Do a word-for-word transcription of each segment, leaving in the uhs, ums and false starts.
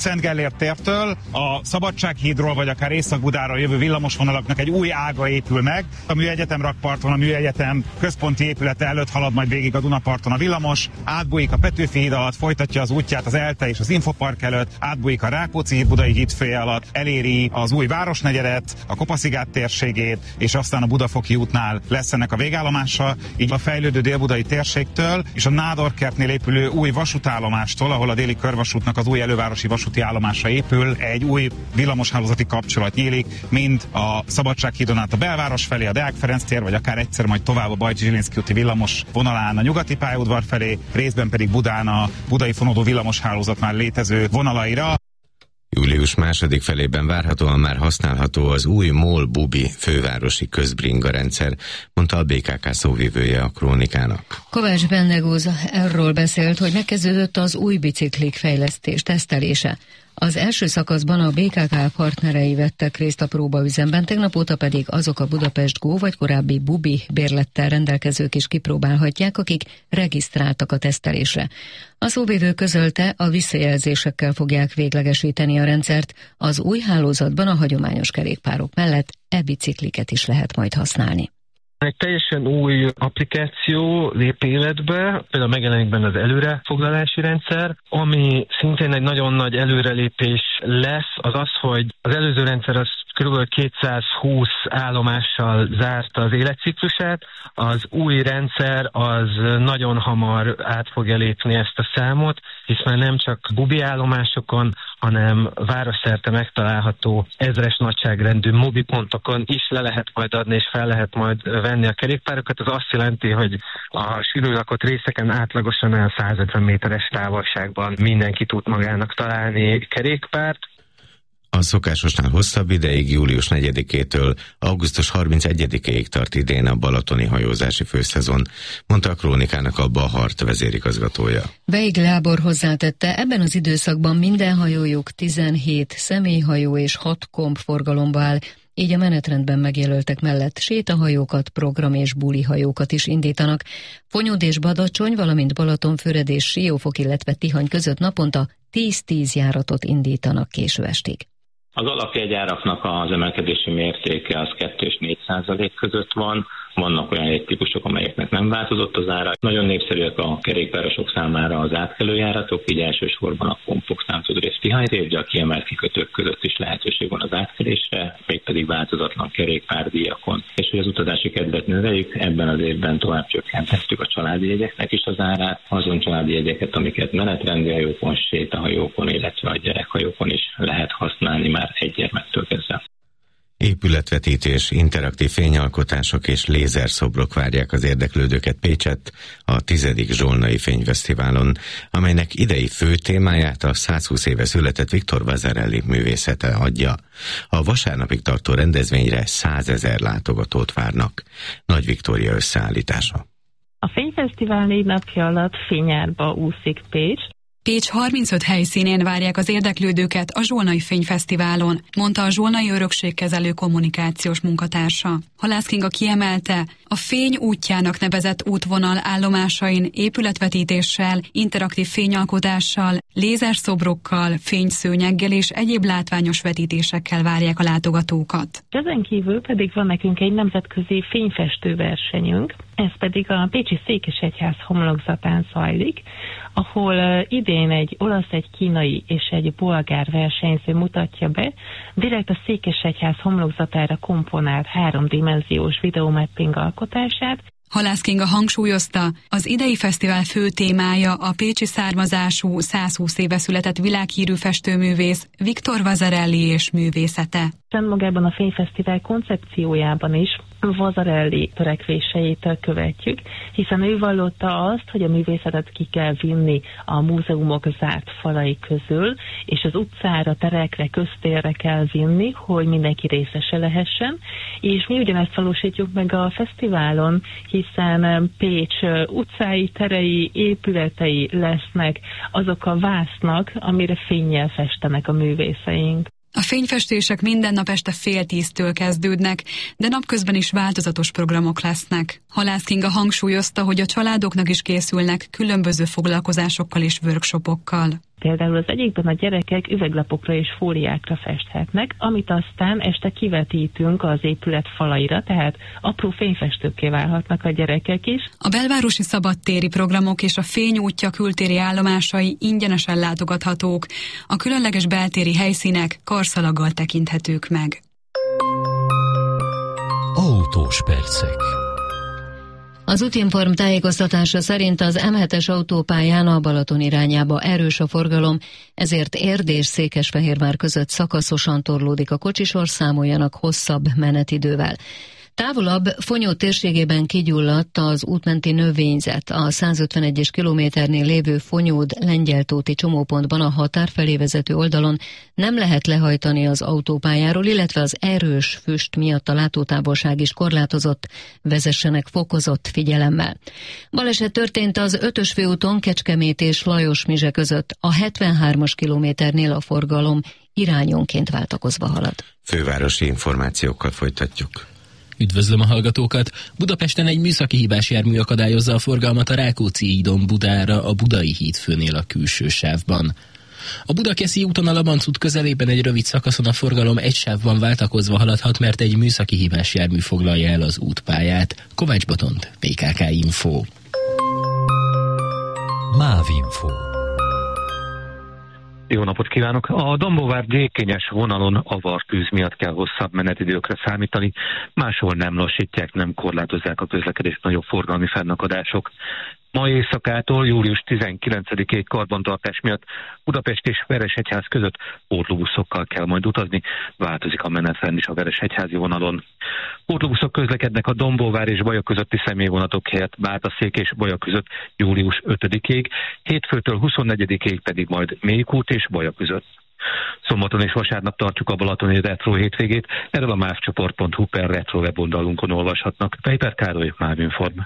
Szent Gellért tértől a Szabadsághídról vagy akár Észak-Budáról jövő villamosvonalaknak egy új ága épül meg. A Műegyetem rakparton, a Műegyetem központi épülete előtt halad majd végig a Dunaparton a villamos, átbújik a Petőfi híd alatt, folytatja az útját az ELTE és az Infopark előtt, átbújik a Rákóczi híd Budai hídfője alatt, eléri az új Városnegyedet, a Kopaszigát térségét, és aztán a Budafoki útnál lesz ennek a végállomása, így a fejlődő délbudai térségtől és a Nádorkertnél épülő új vasútállomástól, ahol a déli körvasútnak az új elővárosi vasúti állomása épül, egy új villamoshálózati kapcsolat nyílik, mind a Szabadsághídon át a belváros felé, a Deák Ferenc tér, vagy akár egyszer majd tovább a Bajcsy Zsilinszky úti villamos vonalán a nyugati pályaudvar felé, részben pedig Budán a budai fonódó villamoshálózat már létező vonalaira. Július második felében várhatóan már használható az új MOL-Bubi fővárosi közbringa rendszer, mondta a bé ká ká szóvivője a Krónikának. Kovács Bendegúz erről beszélt, hogy megkezdődött az új biciklik fejlesztés, tesztelése. Az első szakaszban a bé ká ká partnerei vettek részt a próbaüzemben, tegnap óta pedig azok a Budapest Go vagy korábbi Bubi bérlettel rendelkezők is kipróbálhatják, akik regisztráltak a tesztelésre. A szóvivő közölte, a visszajelzésekkel fogják véglegesíteni a rendszert. Az új hálózatban a hagyományos kerékpárok mellett e-bicikliket is lehet majd használni. Egy teljesen új applikáció lép életbe, például megjelenik benne az előrefoglalási rendszer, ami szintén egy nagyon nagy előrelépés lesz, az az, hogy az előző rendszer az kb. kétszázhúsz állomással zárta az életciklusát, az új rendszer az nagyon hamar át fogja lépni ezt a számot, hisz már nem csak bubi állomásokon, hanem városszerte megtalálható ezres nagyságrendű mobipontokon is le lehet majd adni és fel lehet majd venni a kerékpárokat. Ez azt jelenti, hogy a sűrűn lakott részeken átlagosan olyan százötven méteres távolságban mindenki tud magának találni kerékpárt. A szokásosnál hosszabb ideig, július negyedikétől augusztus harmincegyedikéig tart idén a balatoni hajózási főszezon, mondta a Krónikának a Bahart vezérigazgatója. Beig Lábor hozzátette, ebben az időszakban minden hajójuk tizenhét személyhajó és hat komp forgalomba áll, így a menetrendben megjelöltek mellett sétahajókat, program- és bulihajókat is indítanak. Fonyód és Badacsony, valamint Balatonfüred és Siófok, illetve Tihany között naponta tíz-tíz járatot indítanak késő estig. Az alapjegyáraknak az emelkedési mértéke az kettő és négy százalék között van. Vannak olyan jegytípusok, amelyeknek nem változott az ára. Nagyon népszerűek a kerékpárosok számára az átkelőjáratok, így elsősorban a Kompok, Számtudrész, Tihanyrév, de a kiemelt kikötők között is lehetőség van az átkelésre, mégpedig változatlan kerékpárdíjakon. És hogy az utazási kedvet növeljük, ebben az évben tovább csökkentettük a családi jegyeknek is az árát, azon családi jegyeket, amiket menetrendi hajókon, sétahajókon, illetve a gyerekhajókon is lehet használni már egy gyermektől kezdve. Épületvetítés, interaktív fényalkotások és lézerszobrok várják az érdeklődőket Pécsett a tizedik Zsolnai Fényfesztiválon, amelynek idei fő témáját a százhúsz éve született Viktor Vasarely művészete adja. A vasárnapig tartó rendezvényre százezer látogatót várnak. Nagy Viktória összeállítása. A Fényfesztivál négy napja alatt fényárba úszik Pécs. Pécs harmincöt helyszínén várják az érdeklődőket a Zsolnai Fényfesztiválon, mondta a Zsolnai Örökségkezelő kommunikációs munkatársa. Halász Kinga kiemelte, a Fény útjának nevezett útvonal állomásain épületvetítéssel, interaktív fényalkotással, lézerszobrokkal, fényszőnyeggel és egyéb látványos vetítésekkel várják a látogatókat. Ezen kívül pedig van nekünk egy nemzetközi fényfestő versenyünk, ez pedig a pécsi Székesegyház homlokzatán zajlik, ahol idén egy olasz, egy kínai és egy bolgár versenyző mutatja be direkt a Székesegyház homlokzatára komponált háromdimenziós videomapping alkotását. Halász Kinga hangsúlyozta, az idei fesztivál fő témája a pécsi származású, százhúsz éve született világhírű festőművész Viktor Vasarely és művészete. Magában a Fényfesztivál koncepciójában is Vasarely törekvéseit követjük, hiszen ő vallotta azt, hogy a művészetet ki kell vinni a múzeumok zárt falai közül, és az utcára, terekre, köztérre kell vinni, hogy mindenki részese lehessen, és mi ugyanezt valósítjuk meg a fesztiválon, hiszen Pécs utcái, terei, épületei lesznek azok a vásznak, amire fénnyel festenek a művészeink. A fényfestések minden nap este fél tíztől kezdődnek, de napközben is változatos programok lesznek. Halász Kinga hangsúlyozta, hogy a családoknak is készülnek különböző foglalkozásokkal és workshopokkal. Például az egyikben a gyerekek üveglapokra és fóliákra festhetnek, amit aztán este kivetítünk az épület falaira, tehát apró fényfestőkké válhatnak a gyerekek is. A belvárosi szabadtéri programok és a Fény útja kültéri állomásai ingyenesen látogathatók. A különleges beltéri helyszínek karszalaggal tekinthetők meg. Autós percek. Az Útinform tájékoztatása szerint az em hetes autópályán a Balaton irányába erős a forgalom, ezért Érd és Székesfehérvár között szakaszosan torlódik a kocsisor, számoljanak hosszabb menetidővel. Távolabb Fonyó térségében kigyulladt az útmenti növényzet. A százötvenegyes kilométernél lévő Fonyód-Lengyeltóti csomópontban a határ felé vezető oldalon nem lehet lehajtani az autópályáról, illetve az erős füst miatt a látótávolság is korlátozott, vezessenek fokozott figyelemmel. Baleset történt az ötös főúton Kecskemét és Lajos-Mizse között. A hetvenhármas kilométernél a forgalom irányonként váltakozva halad. Fővárosi információkkal folytatjuk. Üdvözlöm a hallgatókat! Budapesten egy műszaki hibás jármű akadályozza a forgalmat a Rákóczi hídon Budára, a Budai hídfőnél a külső sávban. A Budakeszi úton a Labanc út közelében egy rövid szakaszon a forgalom egy sávban váltakozva haladhat, mert egy műszaki hibás jármű foglalja el az útpályát. Kovács Botont, bé ká ká Info. Mávinfo. Jó napot kívánok! A Dombóvár-Gyékényes vonalon avartűz miatt kell hosszabb menetidőkre számítani, máshol nem lassítják, nem korlátozzák a közlekedést nagyobb forgalmi fennakadások. Ma éjszakától július tizenkilencedikéig karbantartás miatt Budapest és Veresegyház között pótlóbuszokkal kell majd utazni, változik a menetrend is a Veresegyházi vonalon. Pótlóbuszok közlekednek a Dombóvár és Baja közötti személyvonatok helyett Bátaszék és Baja között július ötödikéig, hétfőtől huszonnegyedikéig pedig majd Mélykút és Baja között. Szombaton és vasárnap tartjuk a balatoni retro hétvégét, erről a mávcsoport pont hu per retro weboldalunkon olvashatnak. Pejper Károly, Mávinform.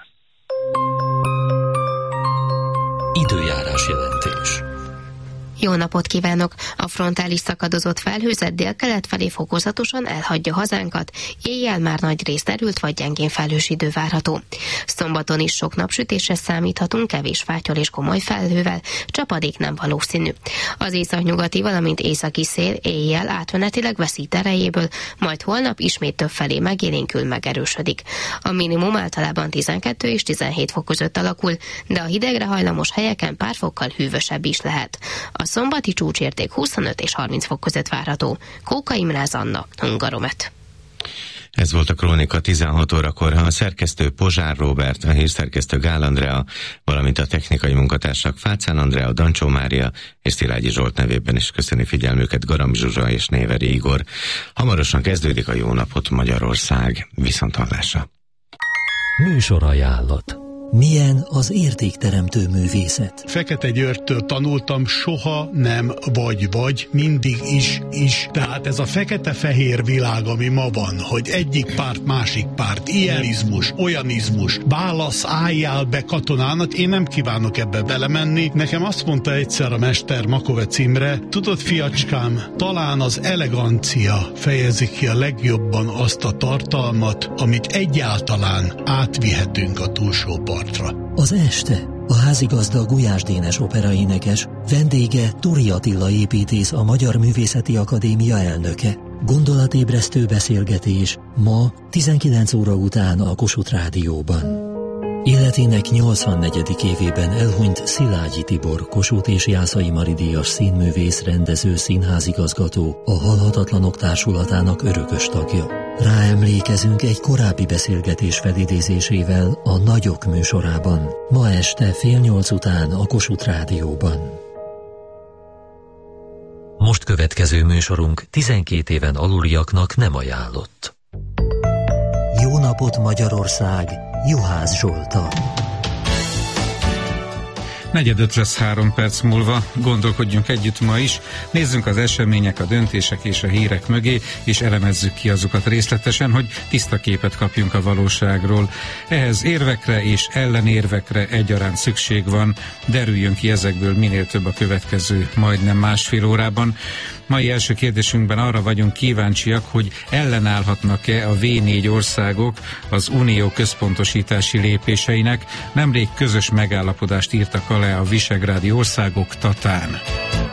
Időjárás jelentés. Jó napot kívánok! A frontális szakadozott felhőzet délkelet felé fokozatosan elhagyja hazánkat, éjjel már nagy részt erült vagy gyengén felhős idő várható. Szombaton is sok napsütésre számíthatunk, kevés fátyol és komoly felhővel, csapadék nem valószínű. Az északnyugati, valamint északi szél éjjel átmenetileg veszít erejéből, majd holnap ismét több felé megélénkül, megerősödik. A minimum általában tizenkettő és tizenhét fok között alakul, de a hidegre hajlamos helyeken pár fokkal hűvösebb is lehet. A szombati csúcsérték huszonöt és harminc fok között várható. Kóka Imre, Anna, Hungaromet. Ez volt a Krónika tizenhat órakor. A szerkesztő Pozsár Róbert, a hírszerkesztő Gál Andrea, valamint a technikai munkatársak Fácán Andrea, Dancsó Mária és Szilágyi Zsolt nevében is köszöni figyelmüket Garam Zsuzsa és Néveri Igor. Hamarosan kezdődik a Jó napot Magyarország. Viszonthallásra. Műsorajánlat. Milyen az értékteremtő művészet? Fekete Györgytől tanultam, soha nem vagy-vagy, mindig is-is. Tehát ez a fekete-fehér világ, ami ma van, hogy egyik párt, másik párt, ilyenizmus, olyanizmus, válasz, álljál be katonának, én nem kívánok ebbe belemenni. Nekem azt mondta egyszer a mester, Makovec Imre, tudod, fiacskám, talán az elegancia fejezi ki a legjobban azt a tartalmat, amit egyáltalán átvihetünk a túlsó part. Az este a házigazda Gulyás Dénes operaénekes, vendége Turi Attila építész, a Magyar Művészeti Akadémia elnöke. Gondolatébresztő beszélgetés ma tizenkilenc óra után a Kossuth Rádióban. Életének nyolcvannegyedik évében elhunyt Szilágyi Tibor, Kossuth és Jászai Mari díjas színművész, rendező, színházigazgató, a Halhatatlanok Társulatának örökös tagja. Ráemlékezünk egy korábbi beszélgetés felidézésével a Nagyok műsorában, ma este fél nyolc után a Kossuth Rádióban. Most következő műsorunk tizenkét éven aluliaknak nem ajánlott. Jó napot Magyarország! Juhász Zsoltal. Negyedöt lesz három perc múlva, gondolkodjunk együtt ma is, nézzünk az események, a döntések és a hírek mögé, és elemezzük ki azokat részletesen, hogy tiszta képet kapjunk a valóságról. Ehhez érvekre és ellenérvekre egyaránt szükség van, derüljön ki ezekből minél több a következő majdnem másfél órában. Mai első kérdésünkben arra vagyunk kíváncsiak, hogy ellenállhatnak-e a vé négy országok az unió központosítási lépéseinek. Nemrég közös megállapodást írtak alá a visegrádi országok Tatán.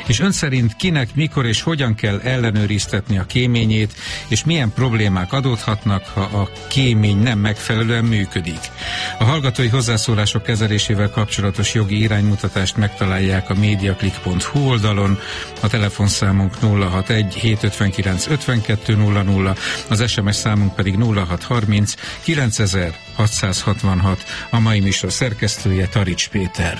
És ön szerint kinek, mikor és hogyan kell ellenőriztetni a kéményét, és milyen problémák adódhatnak, ha a kémény nem megfelelően működik? A hallgatói hozzászólások kezelésével kapcsolatos jogi iránymutatást megtalálják a mediaclick pont hu oldalon, a telefonszámunk nulla hatvanegy hétszázötvenkilenc ötvenkettő nulla nulla, az es em es számunk pedig nulla hatszázharminc kilencezer-hatszázhatvanhat. A mai műsor szerkesztője Tarics Péter.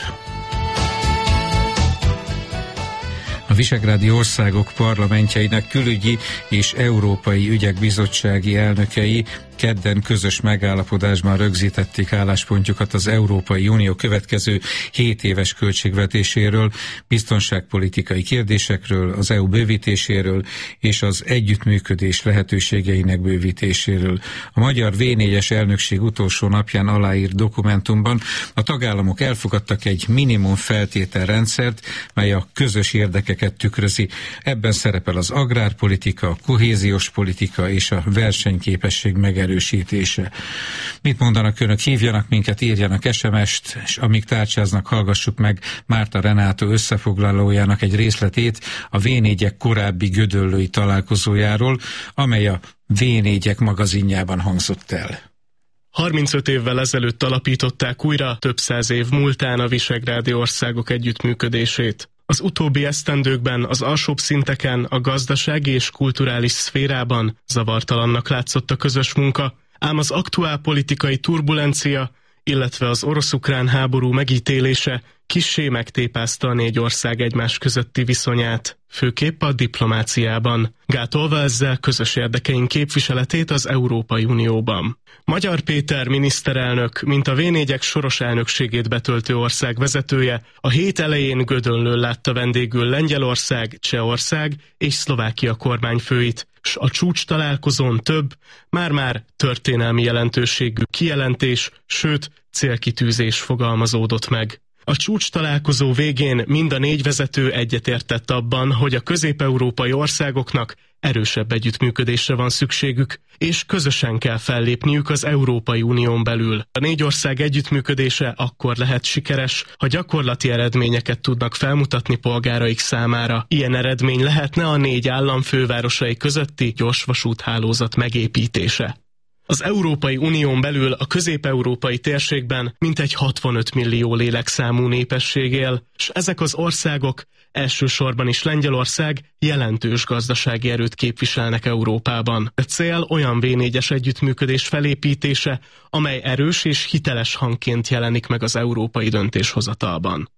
A visegrádi országok parlamentjeinek külügyi és európai ügyek bizottsági elnökei kedden közös megállapodásban rögzítették álláspontjukat az Európai Unió következő hét éves költségvetéséről, biztonságpolitikai kérdésekről, az é u bővítéséről és az együttműködés lehetőségeinek bővítéséről. A magyar vé négyes elnökség utolsó napján aláírt dokumentumban a tagállamok elfogadtak egy minimum feltételrendszert, mely a közös érdekeket tükrözi. Ebben szerepel az agrárpolitika, a kohéziós politika és a versenyképesség megerősítése. erősítése. Mit mondanak önök? Hívjanak minket, írjanak es em est, és amíg tárcsáznak, hallgassuk meg Márta Renátó összefoglalójának egy részletét a vé négyek korábbi gödöllői találkozójáról, amely a vé négyek magazinjában hangzott el. harmincöt évvel ezelőtt alapították újra, több száz év múltán a visegrádi országok együttműködését. Az utóbbi esztendőkben az alsóbb szinteken, a gazdasági és kulturális szférában zavartalannak látszott a közös munka, ám az aktuál politikai turbulencia, illetve az orosz-ukrán háború megítélése kissé megtépázta a négy ország egymás közötti viszonyát, főképp a diplomáciában, gátolva ezzel közös érdekeink képviseletét az Európai Unióban. Magyar Péter miniszterelnök, mint a vé négyek soros elnökségét betöltő ország vezetője, a hét elején Gödöllőn látta vendégül Lengyelország, Csehország és Szlovákia kormányfőit, s a csúcs találkozón több, már-már történelmi jelentőségű kijelentés, sőt célkitűzés fogalmazódott meg. A csúcs találkozó végén mind a négy vezető egyetértett abban, hogy a közép-európai országoknak erősebb együttműködésre van szükségük, és közösen kell fellépniük az Európai Unión belül. A négy ország együttműködése akkor lehet sikeres, ha gyakorlati eredményeket tudnak felmutatni polgáraik számára. Ilyen eredmény lehetne a négy állam fővárosai közötti gyorsvasúthálózat megépítése. Az Európai Unión belül a közép-európai térségben mintegy hatvanöt millió lélekszámú népesség él, és ezek az országok, elsősorban is Lengyelország, jelentős gazdasági erőt képviselnek Európában. A cél olyan vé négyes együttműködés felépítése, amely erős és hiteles hangként jelenik meg az európai döntéshozatalban.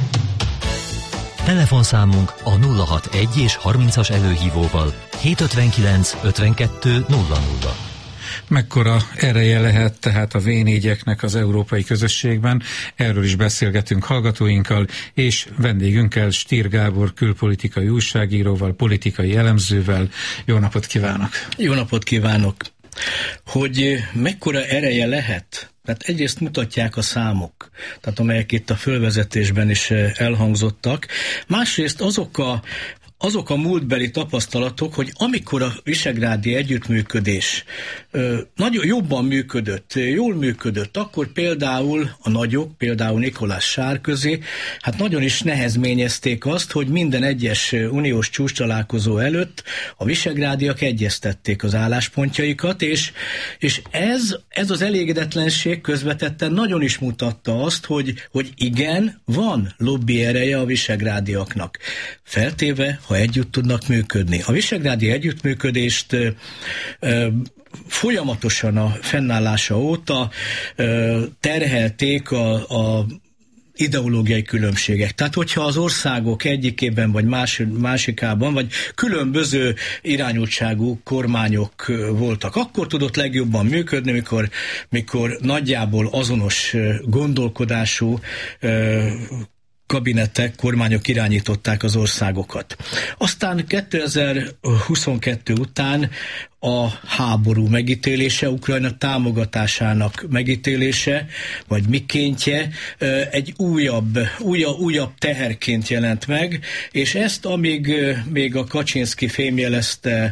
Telefonszámunk a nulla hatvanegy és harmincas előhívóval hétszázötvenkilenc ötvenkettő nulla nulla. Mekkora ereje lehet tehát a vé négyeknek az európai közösségben? Erről is beszélgetünk hallgatóinkkal, és vendégünkkel, Stier Gábor külpolitikai újságíróval, politikai elemzővel. Jó napot kívánok! Jó napot kívánok! Hogy mekkora ereje lehet? Tehát egyrészt mutatják a számok, tehát amelyek itt a fölvezetésben is elhangzottak. Másrészt azok a Azok a múltbeli tapasztalatok, hogy amikor a visegrádi együttműködés ö, nagyon jobban működött, jól működött, akkor például a nagyok, például Nicolas Sarkozy, hát nagyon is nehezményezték azt, hogy minden egyes uniós csúcstalálkozó előtt a visegrádiak egyeztették az álláspontjaikat, és, és ez, ez az elégedetlenség közvetetten nagyon is mutatta azt, hogy, hogy igen, van lobby ereje a visegrádiaknak. Feltéve, ha együtt tudnak működni. A visegrádi együttműködést ö, ö, folyamatosan a fennállása óta ö, terhelték a, a ideológiai különbségek. Tehát, hogyha az országok egyikében vagy más, másikában, vagy különböző irányultságú kormányok voltak, akkor tudott legjobban működni, mikor, mikor nagyjából azonos gondolkodású ö, kabinetek, kormányok irányították az országokat. Aztán kétezer-huszonkettő után a háború megítélése, Ukrajna támogatásának megítélése, vagy mikéntje egy újabb, újabb, újabb teherként jelent meg, és ezt amíg még a Kaczynszki fémjelezte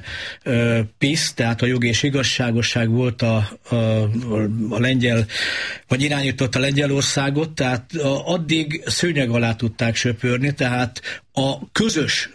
PiS, tehát a jog és igazságosság volt a, a, a lengyel, vagy irányított a Lengyelországot, tehát addig szőnyeg alá tudták söpörni, tehát a közös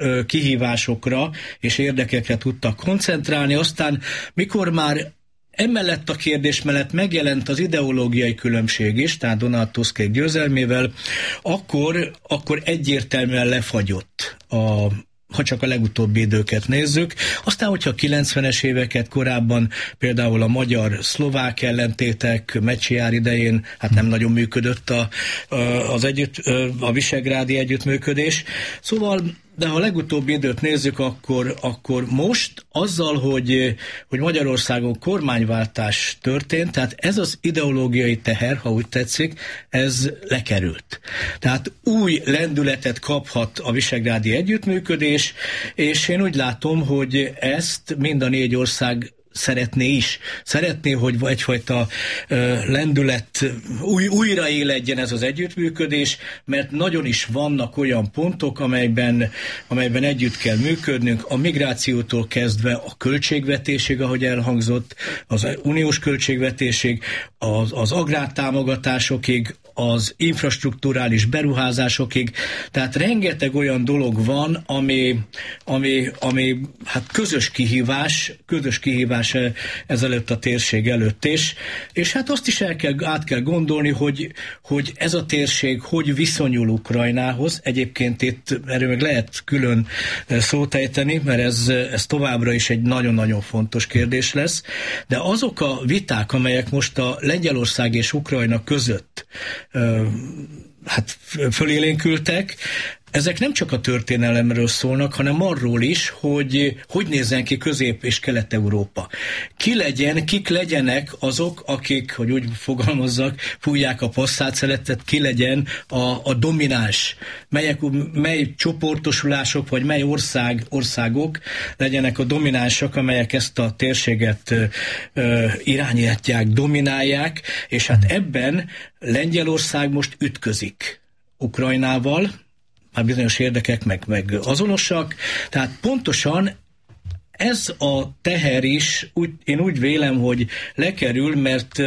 kihívásokra és érdekekre tudtak koncentrálni. Aztán, mikor már emellett a kérdés mellett megjelent az ideológiai különbség is, tehát Donald Tuskék győzelmével, akkor, akkor egyértelműen lefagyott a ha csak a legutóbbi időket nézzük. Aztán, hogyha a kilencvenes éveket korábban például a magyar-szlovák ellentétek Mecsiár idején, hát nem nagyon működött a, az együtt, a visegrádi együttműködés. Szóval, de ha a legutóbbi időt nézzük, akkor, akkor most azzal, hogy, hogy Magyarországon kormányváltás történt, tehát ez az ideológiai teher, ha úgy tetszik, ez lekerült. Tehát új lendületet kaphat a visegrádi együttműködés, és én úgy látom, hogy ezt mind a négy ország szeretné is. Szeretné, hogy egyfajta uh, lendület, új, újraéledjen ez az együttműködés, mert nagyon is vannak olyan pontok, amelyben, amelyben együtt kell működnünk, a migrációtól kezdve a költségvetésig, ahogy elhangzott, az uniós költségvetésig, az, az agrártámogatásokig, az infrastrukturális beruházásokig, tehát rengeteg olyan dolog van, ami, ami, ami hát közös kihívás, közös kihívás ezelőtt a térség előtt is, és hát azt is el kell, át kell gondolni, hogy, hogy ez a térség hogy viszonyul Ukrajnához. Egyébként itt erről meg lehet külön szót ejteni, mert ez, ez továbbra is egy nagyon-nagyon fontos kérdés lesz, de azok a viták, amelyek most a Lengyelország és Ukrajna között hát fölélénkültek, ezek nem csak a történelemről szólnak, hanem arról is, hogy hogy nézzen ki Közép- és Kelet-Európa. Ki legyen, kik legyenek azok, akik, hogy úgy fogalmazzak, fújják a passzátszeletet, ki legyen a, a domináns, melyek, mely csoportosulások, vagy mely ország, országok legyenek a dominánsak, amelyek ezt a térséget ö, irányítják, dominálják, és hát ebben Lengyelország most ütközik Ukrajnával, már bizonyos érdekek meg, meg azonosak, tehát pontosan ez a teher is, úgy, én úgy vélem, hogy lekerül, mert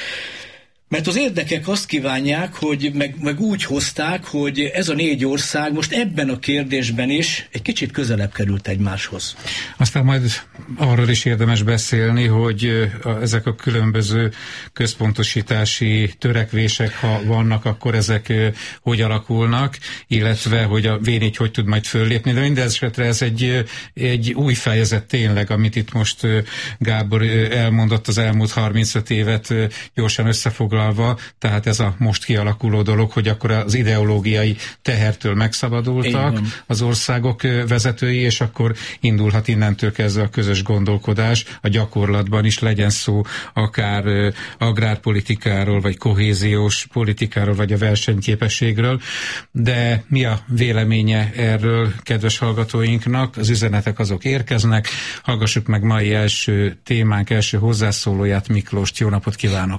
Mert az érdekek azt kívánják, hogy meg, meg úgy hozták, hogy ez a négy ország most ebben a kérdésben is egy kicsit közelebb került egymáshoz. Aztán majd arról is érdemes beszélni, hogy ezek a különböző központosítási törekvések, ha vannak, akkor ezek hogy alakulnak, illetve hogy a vé négy hogy tud majd föllépni, de mindesetre ez egy, egy új fejezet tényleg, amit itt most Gábor elmondott az elmúlt harmincöt évet gyorsan összefoglalva, tehát ez a most kialakuló dolog, hogy akkor az ideológiai tehertől megszabadultak az országok vezetői, és akkor indulhat innentől kezdve a közös gondolkodás a gyakorlatban is, legyen szó akár agrárpolitikáról, vagy kohéziós politikáról, vagy a versenyképességről. De mi a véleménye erről kedves hallgatóinknak? Az üzenetek azok érkeznek. Hallgassuk meg mai első témánk, első hozzászólóját, Miklóst. Jó napot kívánok!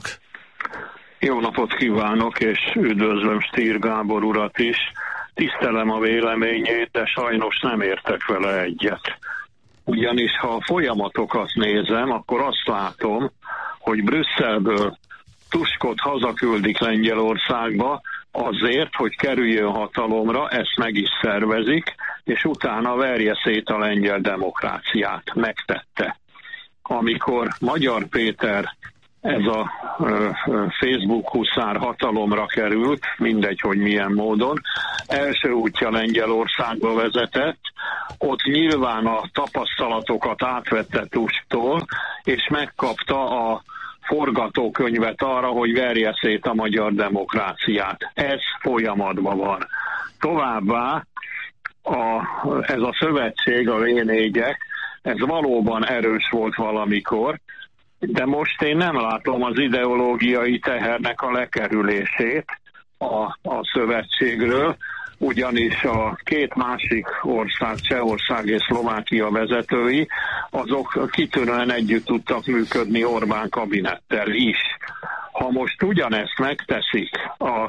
Jó napot kívánok, és üdvözlöm Stier Gábor urat is. Tisztelem a véleményét, de sajnos nem értek vele egyet. Ugyanis ha a folyamatokat nézem, akkor azt látom, hogy Brüsszelből Tuskot hazaküldik Lengyelországba azért, hogy kerüljön hatalomra, ezt meg is szervezik, és utána verje szét a lengyel demokráciát. Megtette. Amikor Magyar Péter, ez a Facebook huszár hatalomra került, mindegy, hogy milyen módon, első útja Lengyelországba vezetett, ott nyilván a tapasztalatokat átvette Tusktól, és megkapta a forgatókönyvet arra, hogy verje szét a magyar demokráciát. Ez folyamatban van. Továbbá a, ez a szövetség, a vé négyek, ez valóban erős volt valamikor, de most én nem látom az ideológiai tehernek a lekerülését a, a szövetségről. ugyanis a két másik ország, Csehország és Szlovákia vezetői, azok kitűnően együtt tudtak működni Orbán kabinettel is. Ha most ugyanezt megteszik a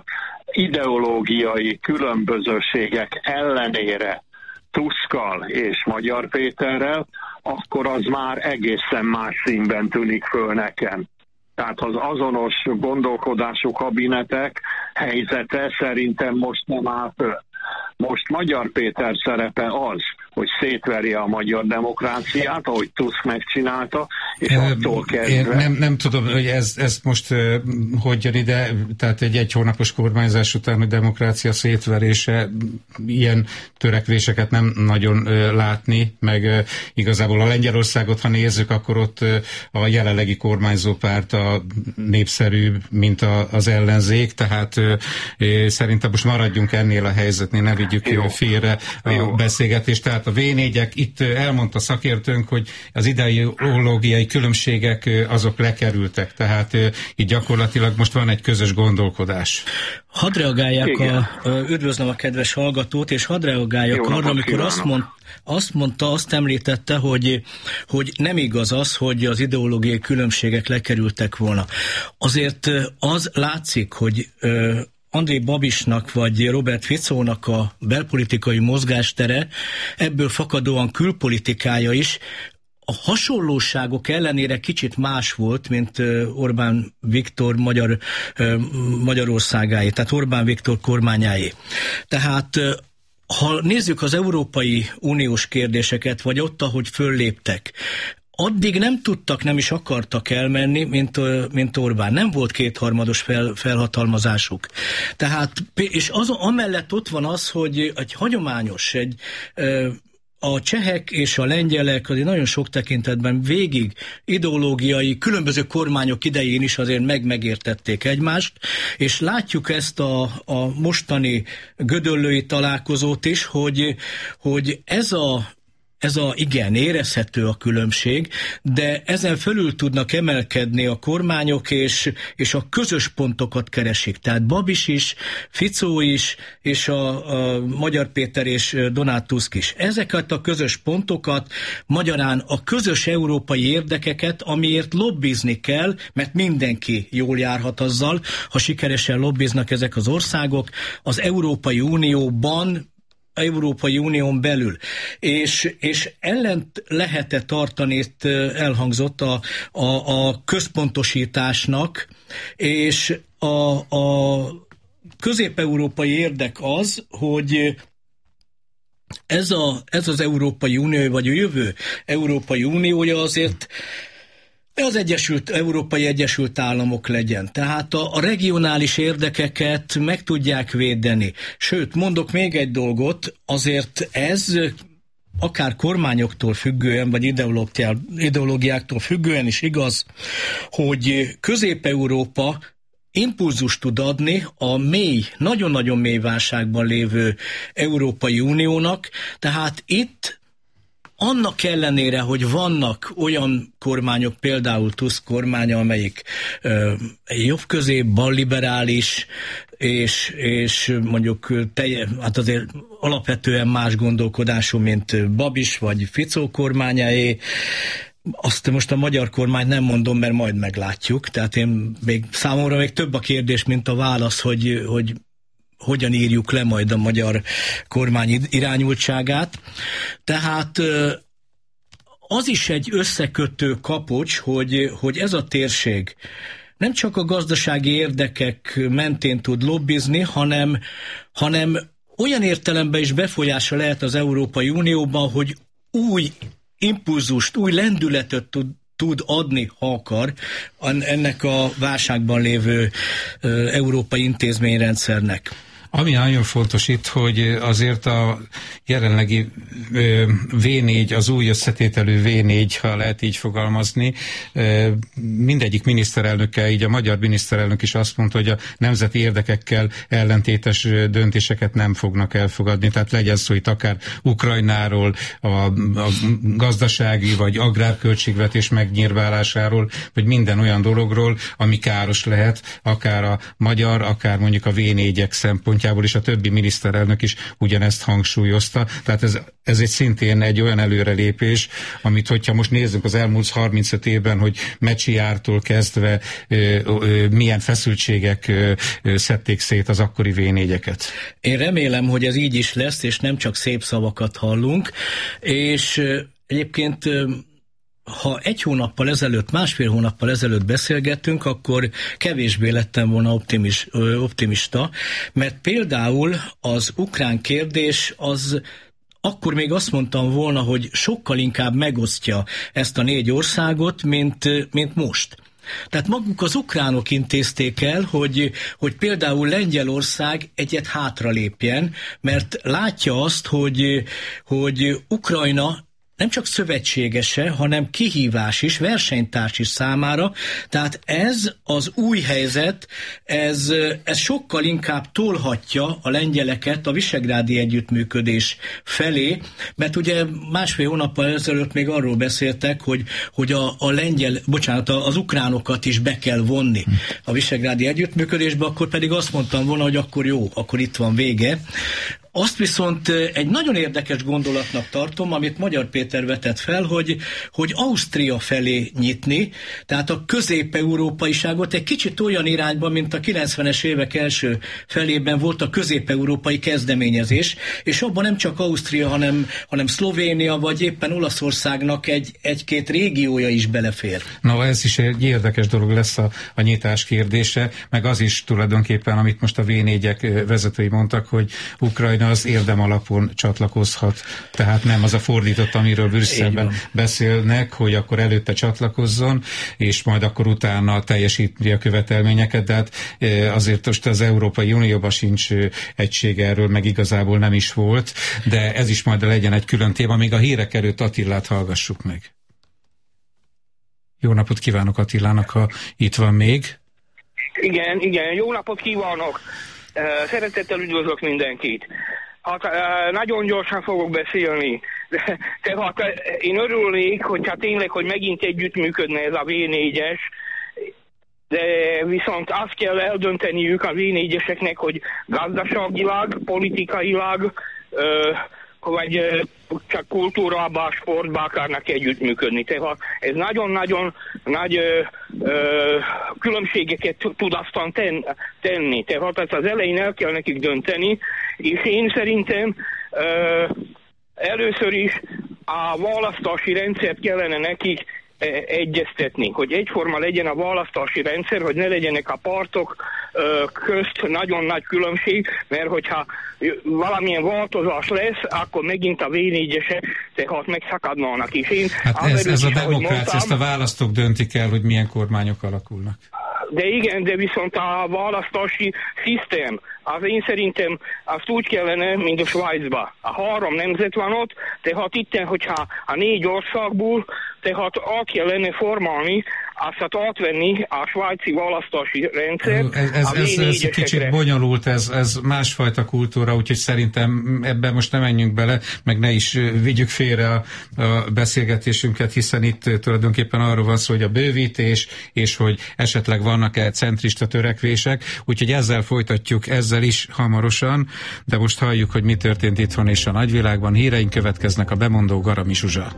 ideológiai különbözőségek ellenére Tuskkal és Magyar Péterrel, akkor az már egészen más színben tűnik föl nekem. Tehát az azonos gondolkodású kabinetek helyzete szerintem most nem áll föl. Most Magyar Péter szerepe az, hogy szétveri a magyar demokráciát, ahogy Tusk megcsinálta, és e, attól kezdve... Én nem, nem tudom, hogy ez, ez most uh, hogy jön ide, tehát egy egy hónapos kormányzás után, hogy demokrácia szétverése, ilyen törekvéseket nem nagyon uh, látni, meg uh, igazából a Lengyelországot, ha nézzük, akkor ott uh, a jelenlegi kormányzó párt a népszerűbb, mint a, az ellenzék, tehát uh, uh, szerintem most maradjunk ennél a helyzetnél, ne vigyük Jó. félre a Jó. beszélgetést, tehát a vé négyek, itt elmondta szakértőnk, hogy az ideológiai különbségek azok lekerültek, tehát így gyakorlatilag most van egy közös gondolkodás. Hadd reagáljak, a, a, üdvözlöm a kedves hallgatót, és hadd reagáljak Jó, arra, amikor azt, mond, azt mondta, azt említette, hogy, hogy nem igaz az, hogy az ideológiai különbségek lekerültek volna. Azért az látszik, hogy Andrej Babisnak vagy Robert Ficónak a belpolitikai mozgástere, ebből fakadóan külpolitikája is a hasonlóságok ellenére kicsit más volt, mint Orbán Viktor Magyar, Magyarországáé, tehát Orbán Viktor kormányáé. Tehát ha nézzük az Európai Uniós kérdéseket, vagy ott, ahogy fölléptek, addig nem tudtak, nem is akartak elmenni, mint, mint Orbán. Nem volt kétharmados fel, felhatalmazásuk. Tehát, és az, amellett ott van az, hogy egy hagyományos, egy, a csehek és a lengyelek azért nagyon sok tekintetben végig ideológiai, különböző kormányok idején is azért meg-megértették egymást, és látjuk ezt a, a mostani gödöllői találkozót is, hogy, hogy ez a Ez a, igen, érezhető a különbség, de ezen fölül tudnak emelkedni a kormányok, és, és a közös pontokat keresik. Tehát Babis is, Ficó is, és a, a Magyar Péter és Donald Tusk is. Ezeket a közös pontokat, magyarán a közös európai érdekeket, amiért lobbizni kell, mert mindenki jól járhat azzal, ha sikeresen lobbiznak ezek az országok, az Európai Unióban, Európai Unión belül. És, és ellent lehet-e tartani, itt elhangzott a, a, a központosításnak, és a, a közép-európai érdek az, hogy ez, a, ez az Európai Unió, vagy a jövő Európai Uniója azért az Egyesült, Európai Egyesült Államok legyen. Tehát a, a regionális érdekeket meg tudják védeni. Sőt, mondok még egy dolgot, azért ez akár kormányoktól függően, vagy ideológiáktól függően is igaz, hogy Közép-Európa impulzust tud adni a mély, nagyon-nagyon mély válságban lévő Európai Uniónak, tehát itt annak ellenére, hogy vannak olyan kormányok, például Tusk kormánya, amelyik ö, jobbközép, balliberális, és, és mondjuk telje, hát azért alapvetően más gondolkodású, mint Babis vagy Ficó kormányáé. Azt most a magyar kormány nem mondom, mert majd meglátjuk. Tehát én még, számomra még több a kérdés, mint a válasz, hogy, hogy hogyan írjuk le majd a magyar kormány irányultságát. Tehát az is egy összekötő kapocs, hogy, hogy ez a térség nem csak a gazdasági érdekek mentén tud lobbizni, hanem, hanem olyan értelemben is befolyása lehet az Európai Unióban, hogy új impulzust, új lendületet tud, tud adni, ha akar, ennek a válságban lévő uh, európai intézményrendszernek. Ami nagyon fontos itt, hogy azért a jelenlegi vé négy, az új összetételű vé négy, ha lehet így fogalmazni, mindegyik miniszterelnöke, így a magyar miniszterelnök is azt mondta, hogy a nemzeti érdekekkel ellentétes döntéseket nem fognak elfogadni. Tehát legyen szó itt akár Ukrajnáról, a, a gazdasági vagy agrárköltségvetés megnyírválásáról, vagy minden olyan dologról, ami káros lehet, akár a magyar, akár mondjuk a vé négyek szempontjából. szempontjából is a többi miniszterelnök is ugyanezt hangsúlyozta. Tehát ez, ez egy szintén egy olyan előrelépés, amit hogyha most nézzük az elmúlt harmincöt évben, hogy Mecsiártól kezdve ö, ö, milyen feszültségek ö, ö, szedték szét az akkori vé négyeket. Én remélem, hogy ez így is lesz, és nem csak szép szavakat hallunk, és ö, egyébként ö, ha egy hónappal ezelőtt, másfél hónappal ezelőtt beszélgettünk, akkor kevésbé lettem volna optimis, ö, optimista, mert például az ukrán kérdés az akkor még azt mondtam volna, hogy sokkal inkább megosztja ezt a négy országot, mint, mint most. Tehát maguk az ukránok intézték el, hogy, hogy például Lengyelország egyet hátralépjen, mert látja azt, hogy, hogy Ukrajna nem csak szövetségese, hanem kihívás is, versenytárs is számára. Tehát ez az új helyzet, ez, ez sokkal inkább tolhatja a lengyeleket a visegrádi együttműködés felé, mert ugye másfél hónappal ezelőtt még arról beszéltek, hogy, hogy a, a lengyel, bocsánat, az ukránokat is be kell vonni a visegrádi együttműködésbe, akkor pedig azt mondtam volna, hogy akkor jó, akkor itt van vége. Azt viszont egy nagyon érdekes gondolatnak tartom, amit Magyar Péter vetett fel, hogy, hogy Ausztria felé nyitni, tehát a közép-európaiságot egy kicsit olyan irányba, mint a kilencvenes évek első felében volt a közép-európai kezdeményezés, és abban nem csak Ausztria, hanem, hanem Szlovénia, vagy éppen Olaszországnak egy, egy-két régiója is belefér. Na, ez is egy érdekes dolog lesz a, a nyitás kérdése, meg az is tulajdonképpen, amit most a vé négyek vezetői mondtak, hogy Ukrajna az érdem alapon csatlakozhat. Tehát nem az a fordított, amiről Brüsszelben beszélnek, hogy akkor előtte csatlakozzon, és majd akkor utána teljesíti a követelményeket, de hát azért most az Európai Unióban sincs egység erről, meg igazából nem is volt, de ez is majd legyen egy külön téma, még a hírek előtt Attilát hallgassuk meg. Jó napot kívánok Attilának, ha itt van még. Igen, igen, jó napot kívánok! Szeretettel üdvözlök mindenkit. Hát nagyon gyorsan fogok beszélni. Tehát én örülnék, hogyha tényleg, hogy megint együttműködne ez a vé négyes, de viszont azt kell eldönteniük a vé négyeseknek, hogy gazdaságilag, politikailag, vagy csak kultúrában, sportban akarnak együttműködni. Tehát ez nagyon-nagyon nagy ö, ö, különbségeket tud aztán ten, tenni. Tehát ezt az elején el kell nekik dönteni, és én szerintem ö, először is a választási rendszert kellene nekik egyeztetni, hogy egyforma legyen a választási rendszer, hogy ne legyenek a pártok közt nagyon nagy különbség, mert hogyha valamilyen változás lesz, akkor megint a vé négyesek tehát megszakadnának is. Én hát ez, ez a demokrácia, mondtam, ezt a választók döntik el, hogy milyen kormányok alakulnak. De igen, de viszont a választási szisztém, az én szerintem azt úgy kellene, mint a Svájcban. A három nemzet van ott, tehát itt, hogyha a négy országból, tehát át kellene formálni, azt átvenni a svájci választási rendszert. Ez, ez, ez, ez kicsit bonyolult, ez, ez másfajta kultúra, úgyhogy szerintem ebben most nem menjünk bele, meg ne is vigyük félre a, a beszélgetésünket, hiszen itt tulajdonképpen arról van szó, hogy a bővítés, és hogy esetleg vannak-e centrista törekvések, úgyhogy ezzel folytatjuk, ezzel is hamarosan, de most halljuk, hogy mi történt itthon és a nagyvilágban. Híreink következnek, a bemondó Garami Zsuzsa.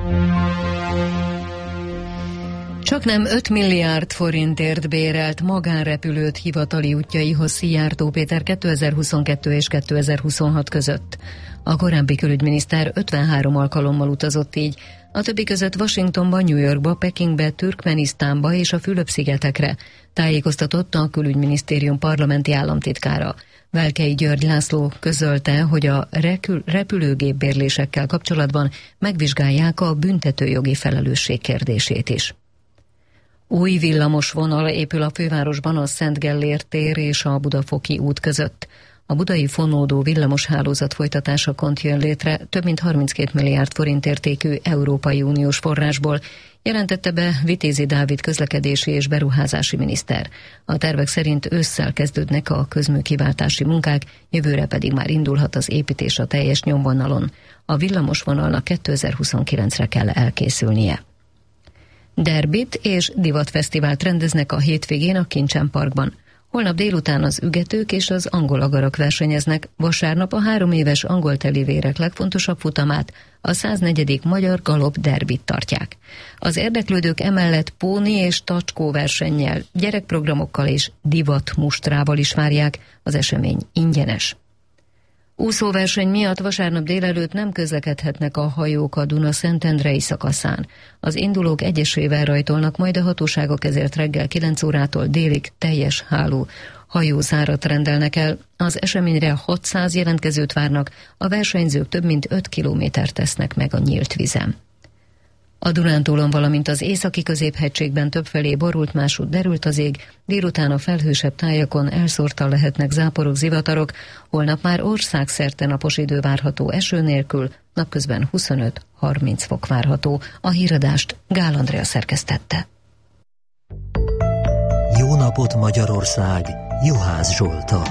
Csaknem öt milliárd forintért bérelt magánrepülőt hivatali útjaihoz Szijjártó Péter kétezer-huszonkettő és kétezer-huszonhat között. A korábbi külügyminiszter ötvenhárom alkalommal utazott így, a többi között Washingtonba, New Yorkba, Pekingbe, Türkmenisztánba és a Fülöp-szigetekre, tájékoztatott a külügyminisztérium parlamenti államtitkára. Velkei György László közölte, hogy a repülőgépbérlésekkel kapcsolatban megvizsgálják a büntetőjogi felelősség kérdését is. Új villamos vonal épül a fővárosban a Szent Gellért tér és a Budafoki út között. A budai fonódó villamos hálózat folytatásakont jön létre több mint harminckét milliárd forint értékű Európai Uniós forrásból, jelentette be Vitézi Dávid közlekedési és beruházási miniszter. A tervek szerint ősszel kezdődnek a közműkiváltási munkák, jövőre pedig már indulhat az építés a teljes nyomvonalon. A villamos vonalnak kétezer-huszonkilencre kell elkészülnie. Derbit és divatfesztivált rendeznek a hétvégén a Kincsen Parkban. Holnap délután az ügetők és az angol agarak versenyeznek, vasárnap a három éves angol telivérek legfontosabb futamát, a száznegyedik magyar galop derbit tartják. Az érdeklődők emellett póni és tacskó versennyel, gyerekprogramokkal és divatmustrával is várják, az esemény ingyenes. Úszóverseny miatt vasárnap délelőtt nem közlekedhetnek a hajók a Duna-Szentendrei szakaszán. Az indulók egyesével rajtolnak, majd a hatóságok ezért reggel kilenc órától délig teljes háló hajózárat rendelnek el. Az eseményre hatszáz jelentkezőt várnak, a versenyzők több mint öt kilométert tesznek meg a nyílt vizen. A Dunántúlon, valamint az északi középhegységben többfelé borult, másút derült az ég, délután a felhősebb tájakon elszórtan lehetnek záporok, zivatarok, holnap már országszerte napos idő várható eső nélkül, napközben huszonöt-harminc fok várható. A híradást Gál Andrea szerkesztette. Jó napot Magyarország! Juhász Zsolta.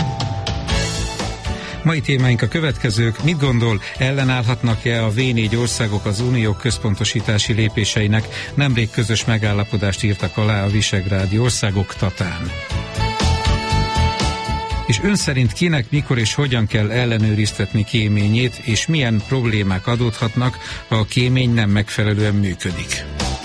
Mai témáink a következők. Mit gondol, ellenállhatnak-e a vé négy országok az unió központosítási lépéseinek? Nemrég közös megállapodást írtak alá a visegrádi országok Tatán. És ön szerint kinek, mikor és hogyan kell ellenőriztetni kéményét, és milyen problémák adódhatnak, ha a kémény nem megfelelően működik?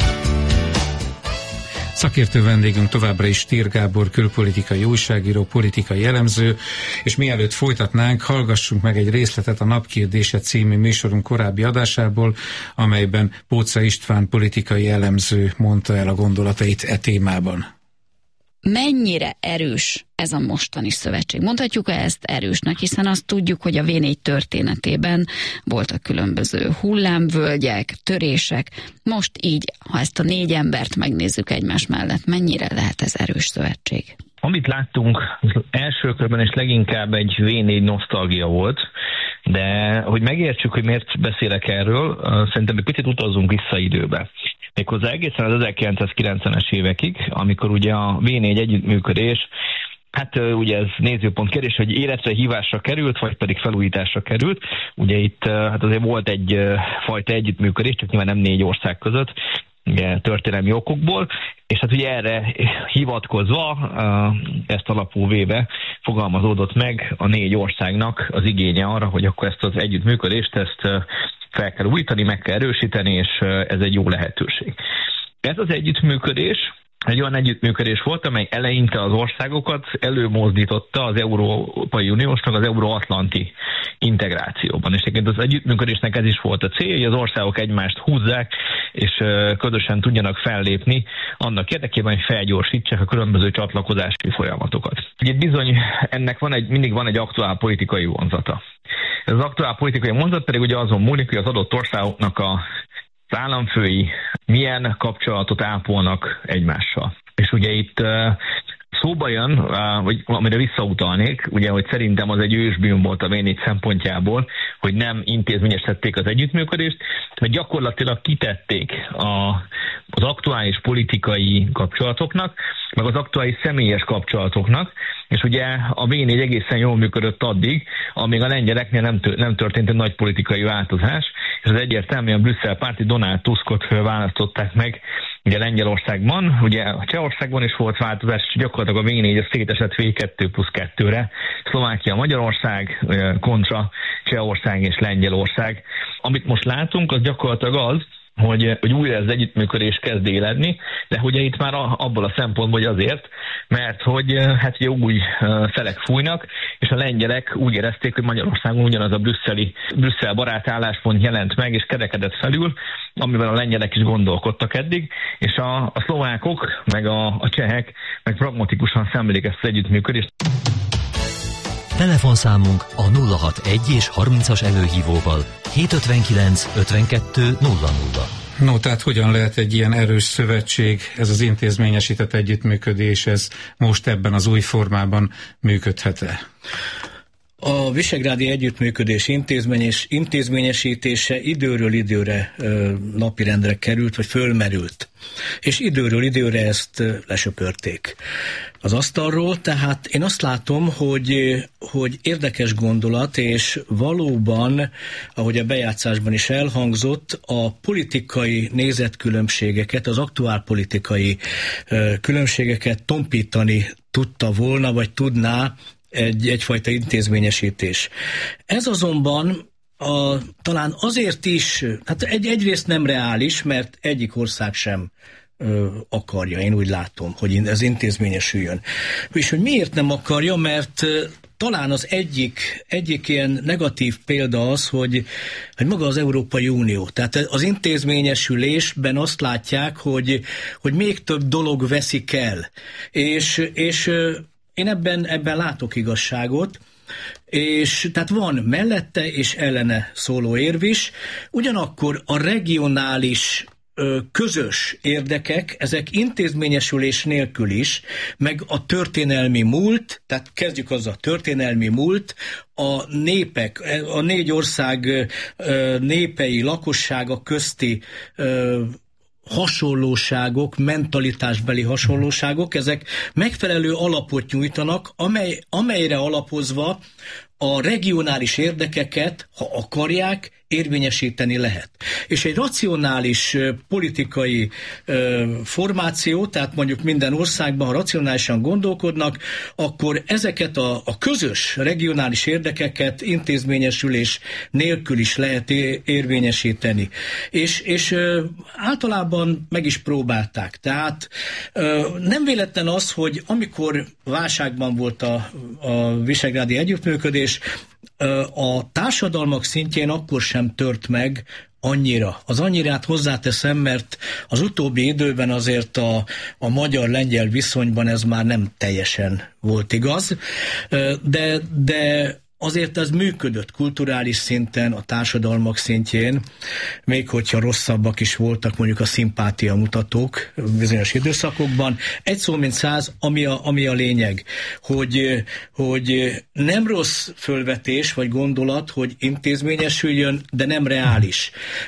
Szakértő vendégünk továbbra is Stier Gábor, külpolitikai újságíró, politikai elemző, és mielőtt folytatnánk, hallgassunk meg egy részletet a Napkérdése című műsorunk korábbi adásából, amelyben Póca István politikai elemző mondta el a gondolatait e témában. Mennyire erős ez a mostani szövetség? Mondhatjuk ezt erősnek, hiszen azt tudjuk, hogy a vé négy történetében voltak különböző hullámvölgyek, törések. Most így, ha ezt a négy embert megnézzük egymás mellett, mennyire lehet ez erős szövetség? Amit láttunk első körben és leginkább egy vé négy nosztalgia volt, de hogy megértsük, hogy miért beszélek erről, szerintem egy picit utazzunk vissza időbe. Méghozzá egészen az ezerkilencszázkilencvenes évekig, amikor ugye a vé négy együttműködés, hát ugye ez nézőpont kérdés, hogy életre hívásra került, vagy pedig felújításra került. Ugye itt hát azért volt egy fajta együttműködés, csak nyilván nem négy ország között, ugye, történelmi okokból, és hát ugye erre hivatkozva, ezt alapul véve fogalmazódott meg a négy országnak az igénye arra, hogy akkor ezt az együttműködést, ezt fel kell újítani, meg kell erősíteni, és ez egy jó lehetőség. Ez az együttműködés egy olyan együttműködés volt, amely eleinte az országokat előmozdította az Európai Uniós, meg az euróatlanti integrációban. És egyébként az együttműködésnek ez is volt a célja, hogy az országok egymást húzzák, és közösen tudjanak fellépni annak érdekében, hogy felgyorsítsák a különböző csatlakozási folyamatokat. Ugye bizony ennek van egy, mindig van egy aktuál politikai vonzata. Ez az aktuál politikai vonzat pedig ugye azon múlik, hogy az adott országoknak a az államfői milyen kapcsolatot ápolnak egymással. És ugye itt szóba jön, vagy amire visszautalnék, ugye, hogy szerintem az egy ősbűn volt a vé négy szempontjából, hogy nem intézményesítették az együttműködést, mert gyakorlatilag kitették a, az aktuális politikai kapcsolatoknak, meg az aktuális személyes kapcsolatoknak, és ugye a vé négy egészen jól működött addig, amíg a lengyeleknél nem, tör, nem történt egy nagy politikai változás, és az egyértelműen Brüsszel párti Donald Tuskot választották meg ugye Lengyelországban, ugye a Csehországban is volt változás, és gyakorlatilag a vé négy szétesett vé kettő plusz kettőre, Szlovákia, Magyarország kontra Csehország és Lengyelország. Amit most látunk, az gyakorlatilag az, hogy, hogy újra ez együttműködés kezd éledni, de ugye itt már a, abból a szempontból, hogy azért, mert hogy hát ugye új szelek fújnak, és a lengyelek úgy érezték, hogy Magyarországon ugyanaz a brüsszeli, Brüsszel barát álláspont jelent meg, és kerekedett felül, amivel a lengyelek is gondolkodtak eddig, és a, a szlovákok, meg a, a csehek meg pragmatikusan szemlélik ezt az együttműködést. Telefonszámunk a nulla hatvanegy és harmincas előhívóval hétszázötvenkilenc ötvenkettő nulla nulla. No, tehát hogyan lehet egy ilyen erős szövetség, ez az intézményesített együttműködés, ez most ebben az új formában működhet-e? A visegrádi együttműködés intézményes, intézményesítése időről időre ö, napirendre került, vagy fölmerült. És időről időre ezt lesöpörték az asztalról, tehát én azt látom, hogy, hogy érdekes gondolat, és valóban, ahogy a bejátszásban is elhangzott, a politikai nézetkülönbségeket, az aktuál politikai ö, különbségeket tompítani tudta volna, vagy tudná egy, egyfajta intézményesítés. Ez azonban a, talán azért is, hát egy, egyrészt nem reális, mert egyik ország sem ö, akarja, én úgy látom, hogy ez intézményesüljön. És hogy miért nem akarja, mert ö, talán az egyik, egyik ilyen negatív példa az, hogy, hogy maga az Európai Unió. Tehát az intézményesülésben azt látják, hogy, hogy még több dolog veszik el. És, és ö, én ebben, ebben látok igazságot, és tehát van mellette és ellene szóló érv is, ugyanakkor a regionális ö, közös érdekek, ezek intézményesülés nélkül is, meg a történelmi múlt, tehát kezdjük azzal, a történelmi múlt, a népek, a négy ország ö, népei, lakossága közti ö, hasonlóságok, mentalitásbeli hasonlóságok, ezek megfelelő alapot nyújtanak, amely, amelyre alapozva a regionális érdekeket, ha akarják, érvényesíteni lehet. És egy racionális politikai ö, formáció, tehát mondjuk minden országban, ha racionálisan gondolkodnak, akkor ezeket a, a közös regionális érdekeket intézményesülés nélkül is lehet érvényesíteni. És, és ö, általában meg is próbálták. Tehát ö, nem véletlen az, hogy amikor válságban volt a, a visegrádi együttműködés, a társadalmak szintjén akkor sem tört meg annyira. Az annyirát hozzáteszem, mert az utóbbi időben azért a, a magyar-lengyel viszonyban ez már nem teljesen volt igaz, de, de azért ez működött kulturális szinten, a társadalmak szintjén, még hogyha rosszabbak is voltak mondjuk a szimpátia mutatók bizonyos időszakokban. Egy szó mint száz, ami a, ami a lényeg, hogy, hogy nem rossz fölvetés vagy gondolat, hogy intézményesüljön, de nem reális.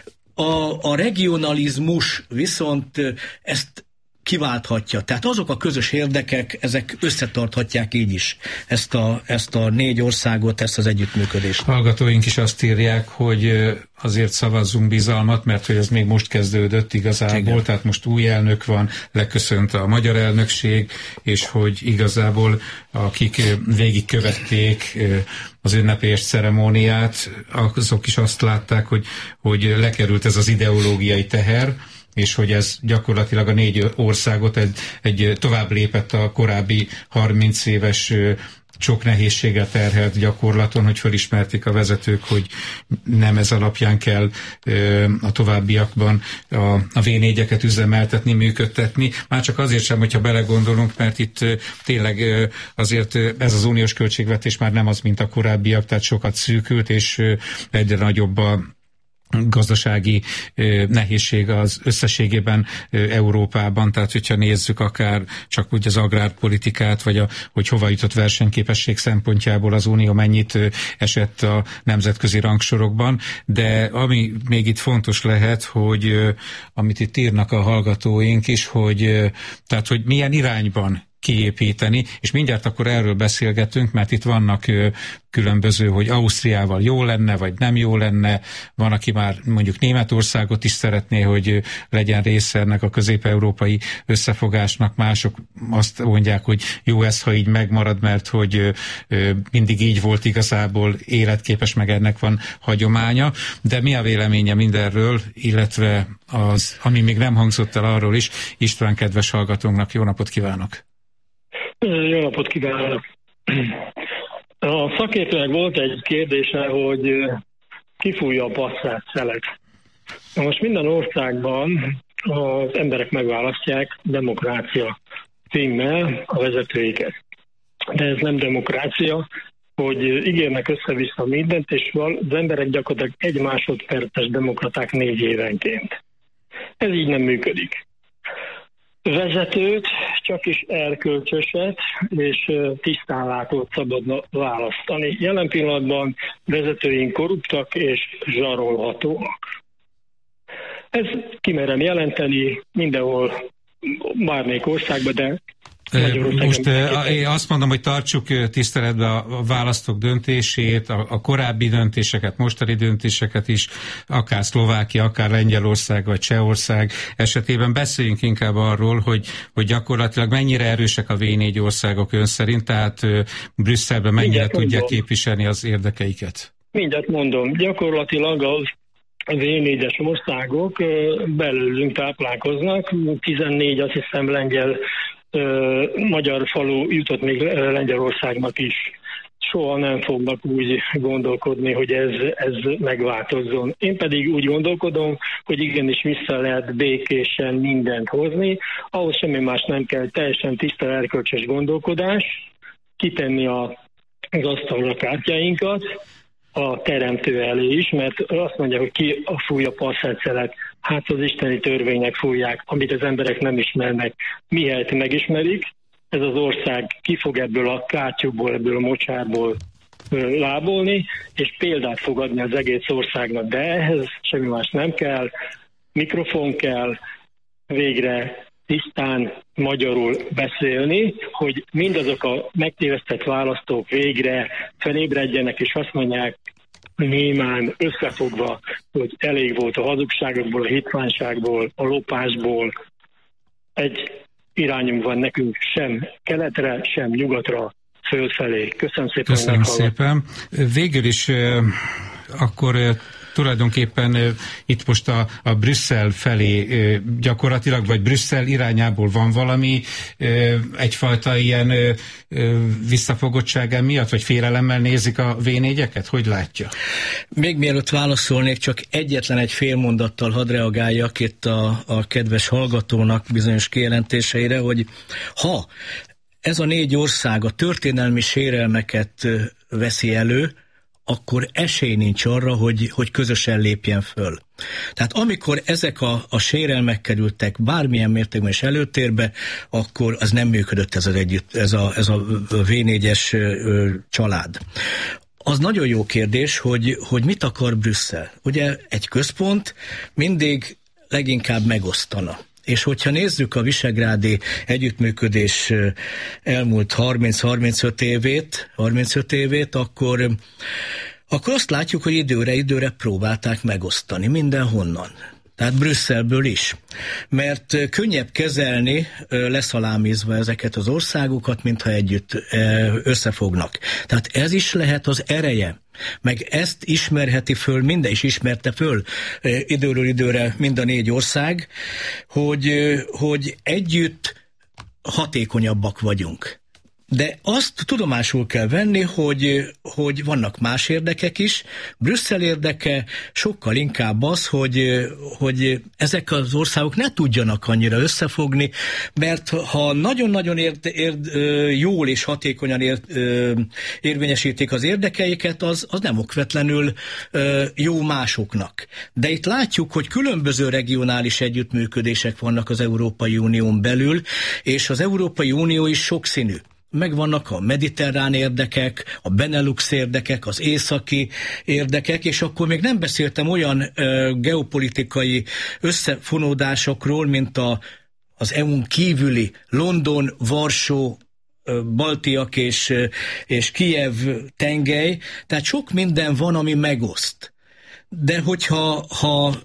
A, a regionalizmus viszont ezt kiválthatja. Tehát azok a közös érdekek, ezek összetarthatják így is ezt a, ezt a négy országot, ezt az együttműködést. Hallgatóink is azt írják, hogy azért szavazzunk bizalmat, mert hogy ez még most kezdődött igazából, igen. Tehát most új elnök van, leköszönt a magyar elnökség, és hogy igazából akik végigkövették az ünnepélyes ceremóniát, azok is azt látták, hogy, hogy lekerült ez az ideológiai teher, és hogy ez gyakorlatilag a négy országot egy, egy tovább lépett a korábbi harminc éves sok nehézséggel terhelt gyakorlaton, hogy felismerték a vezetők, hogy nem ez alapján kell a továbbiakban a, a vé négyeket üzemeltetni, működtetni. Már csak azért sem, hogyha belegondolunk, mert itt tényleg azért ez az uniós költségvetés már nem az, mint a korábbiak, tehát sokat szűkült, és egyre nagyobb a gazdasági nehézség az összességében Európában, tehát hogyha nézzük akár csak úgy az agrárpolitikát, vagy a, hogy hova jutott versenyképesség szempontjából az Unió mennyit esett a nemzetközi rangsorokban, de ami még itt fontos lehet, hogy amit itt írnak a hallgatóink is, hogy tehát, hogy milyen irányban kiépíteni, és mindjárt akkor erről beszélgetünk, mert itt vannak ö, különböző, hogy Ausztriával jó lenne, vagy nem jó lenne, van, aki már mondjuk Németországot is szeretné, hogy ö, legyen része ennek a közép-európai összefogásnak, mások azt mondják, hogy jó ez, ha így megmarad, mert hogy ö, ö, mindig így volt igazából életképes, meg ennek van hagyománya, de mi a véleménye mindenről, illetve az, ami még nem hangzott el arról is, István kedves hallgatónknak jó napot kívánok! Jó napot kívánok! A szakértőnek volt egy kérdése, hogy kifújja a passzát szelet. Na most minden országban az emberek megválasztják demokrácia címmel a vezetőiket. De ez nem demokrácia, hogy ígérnek össze-vissza mindent, és az emberek gyakorlatilag egy másodperces demokraták négy évenként. Ez így nem működik. Vezetőt csak is erkölcsöset és tisztánlátót szabadna választani. Jelen pillanatban vezetőink korruptak és zsarolhatóak. Ez kimerem jelenteni mindenhol, bármelyik országban, de Most én azt mondom, hogy tartsuk tiszteletbe a választók döntését, a, a korábbi döntéseket, mostani döntéseket is, akár Szlovákia, akár Lengyelország vagy Csehország esetében. Beszéljünk inkább arról, hogy, hogy gyakorlatilag mennyire erősek a vé négy országok ön szerint, tehát Brüsszelben mennyire Mindjárt tudják mondom. képviselni az érdekeiket. Mindjárt mondom, gyakorlatilag az vé négyes országok belőlünk táplálkoznak, tizennégy azt hiszem lengyel magyar falu jutott még Lengyelországnak is. Soha nem fognak úgy gondolkodni, hogy ez, ez megváltozzon. Én pedig úgy gondolkodom, hogy igenis vissza lehet békésen mindent hozni, ahhoz semmi más nem kell, teljesen tiszta erkölcsös gondolkodás, kitenni a, az asztalra kártyáinkat, a teremtő elé is, mert azt mondja, hogy ki a fújja passzetszelet, hát az isteni törvények fújják, amit az emberek nem ismernek, mihelyt megismerik, ez az ország ki fog ebből a kátyúból, ebből a mocsárból lábolni, és példát fog adni az egész országnak, de ehhez semmi más nem kell, mikrofon kell, végre tisztán magyarul beszélni, hogy mindazok a megtévesztett választók végre felébredjenek, és azt mondják némán összefogva, hogy elég volt a hazugságokból, a hitványságból, a lopásból. Egy irányunk van nekünk sem keletre, sem nyugatra, fölfelé. Köszönöm szépen. Köszönöm szépen. Végül is akkor tulajdonképpen itt most a, a Brüsszel felé gyakorlatilag, vagy Brüsszel irányából van valami egyfajta ilyen visszafogottság miatt, vagy félelemmel nézik a vé négyeket? Hogy látja? Még mielőtt válaszolnék, csak egyetlen egy fél mondattal hadd reagáljak itt a, a kedves hallgatónak bizonyos kijelentéseire, hogy ha ez a négy ország a történelmi sérelmeket veszi elő, akkor esély nincs arra, hogy, hogy közösen lépjen föl. Tehát amikor ezek a, a sérelmek kerültek bármilyen mértékben is előtérbe, akkor az nem működött ez, az együtt, ez a, ez a vé négyes ö, család. Az nagyon jó kérdés, hogy, hogy mit akar Brüsszel. Ugye egy központ mindig leginkább megosztana. És hogyha nézzük a visegrádi együttműködés elmúlt harminc-harmincöt évét, harmincöt évét, akkor, akkor azt látjuk, hogy időre-időre próbálták megosztani mindenhonnan. Tehát Brüsszelből is. Mert könnyebb kezelni, leszalámizva ezeket az országokat, mintha együtt összefognak. Tehát ez is lehet az ereje. Meg ezt ismerheti föl, minden is ismerte föl időről időre mind a négy ország, hogy, hogy együtt hatékonyabbak vagyunk. De azt tudomásul kell venni, hogy, hogy vannak más érdekek is. Brüsszel érdeke sokkal inkább az, hogy, hogy ezek az országok ne tudjanak annyira összefogni, mert ha nagyon-nagyon érd, érd, jól és hatékonyan érd, érvényesítik az érdekeiket, az, az nem okvetlenül jó másoknak. De itt látjuk, hogy különböző regionális együttműködések vannak az Európai Unión belül, és az Európai Unió is sokszínű. Megvannak a mediterrán érdekek, a Benelux érdekek, az északi érdekek, és akkor még nem beszéltem olyan ö, geopolitikai összefonódásokról, mint a, az é u-n kívüli London, Varsó, Baltiak és, és Kijev tengely, tehát sok minden van, ami megoszt. De hogyha ha,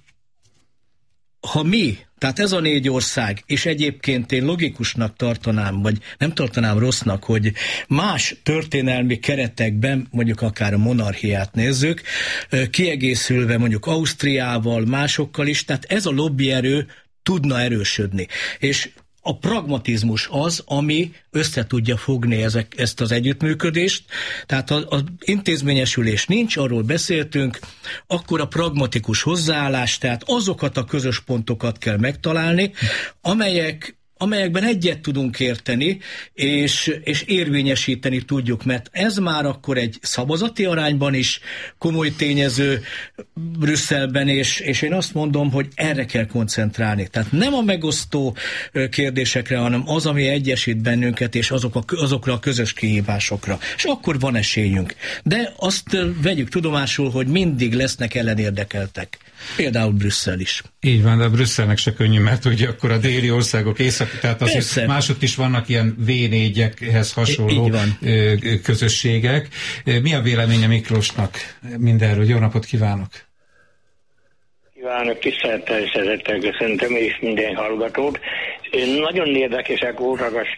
ha mi, tehát ez a négy ország, és egyébként én logikusnak tartanám, vagy nem tartanám rossznak, hogy más történelmi keretekben, mondjuk akár a monarchiát nézzük, kiegészülve mondjuk Ausztriával, másokkal is, tehát ez a lobbyerő tudna erősödni. És a pragmatizmus az, ami össze tudja fogni ezek, ezt az együttműködést, tehát az intézményesülés nincs, arról beszéltünk, akkor a pragmatikus hozzáállás, tehát azokat a közös pontokat kell megtalálni, amelyek amelyekben egyet tudunk érteni, és, és érvényesíteni tudjuk, mert ez már akkor egy szavazati arányban is komoly tényező Brüsszelben, és, és én azt mondom, hogy erre kell koncentrálni. Tehát nem a megosztó kérdésekre, hanem az, ami egyesít bennünket, és azok a, azokra a közös kihívásokra. És akkor van esélyünk. De azt vegyük tudomásul, hogy mindig lesznek ellenérdekeltek. Például Brüsszel is. Így van, de Brüsszelnek se könnyű, mert ugye akkor a déli országok észak, tehát azért másodt is vannak ilyen vé négyekhez hasonló közösségek. Mi a véleménye Miklósnak mindenről? Jó napot kívánok! Kívánok, tisztelettel és szeretettel köszöntöm, és minden hallgatót. Nagyon érdekesek voltak a